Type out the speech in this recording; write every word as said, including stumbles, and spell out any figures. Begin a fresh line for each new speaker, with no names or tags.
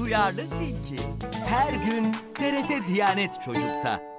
duyarlı tilki. Her gün T R T Diyanet Çocuk'ta.